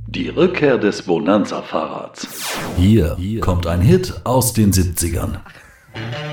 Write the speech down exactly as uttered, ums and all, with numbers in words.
Die Rückkehr des Bonanza-Fahrrads. Hier kommt ein Hit aus den siebzigern.